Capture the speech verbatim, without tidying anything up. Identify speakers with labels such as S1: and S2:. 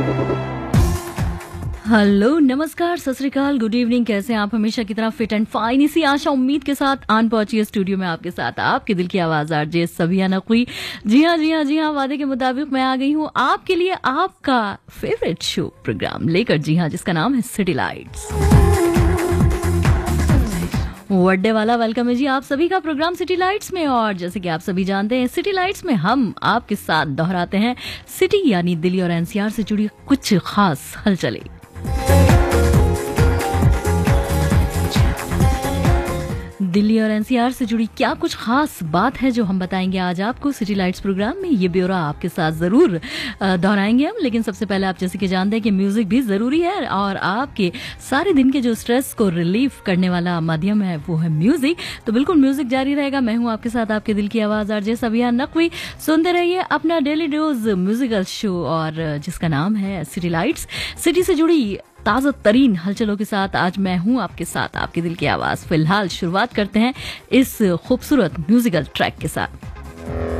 S1: Hello, नमस्कार, सत श्री अकाल, गुड इवनिंग। कैसे हैं आप? हमेशा की तरह फिट एंड फाइन, इसी आशा उम्मीद के साथ आन पहुंची है स्टूडियो में आपके साथ आपके दिल की आवाज आरजे सबिया नकवी। जी हाँ जी हाँ जी हाँ वादे के मुताबिक मैं आ गई हूँ आपके लिए आपका फेवरेट शो प्रोग्राम लेकर, जी हाँ, जिसका नाम है सिटी लाइट्स। बर्थडे वाला वेलकम है जी आप सभी का प्रोग्राम सिटी लाइट्स में। और जैसे कि आप सभी जानते हैं, सिटी लाइट्स में हम आपके साथ दोहराते हैं सिटी यानी दिल्ली और एनसीआर से जुड़ी कुछ खास हलचलें। दिल्ली और एनसीआर से जुड़ी क्या कुछ खास बात है जो हम बताएंगे आज आपको सिटी लाइट्स प्रोग्राम में। ये ब्यौरा आपके साथ जरूर दोहराएंगे हम, लेकिन सबसे पहले आप जैसे कि जानते हैं कि म्यूजिक भी जरूरी है और आपके सारे दिन के जो स्ट्रेस को रिलीफ करने वाला माध्यम है वो है म्यूजिक। तो बिल्कुल म्यूजिक जारी रहेगा। मैं हूं आपके साथ आपके दिल की आवाज आरजे सबिया नकवी। सुनते रहिए अपना डेली डोज म्यूजिकल शो, और जिसका नाम है सिटी लाइट्स। सिटी से जुड़ी ताज़ा तरीन हलचलों के साथ आज मैं हूं आपके साथ आपके दिल की आवाज। फिलहाल शुरुआत करते हैं इस खूबसूरत म्यूजिकल ट्रैक के साथ।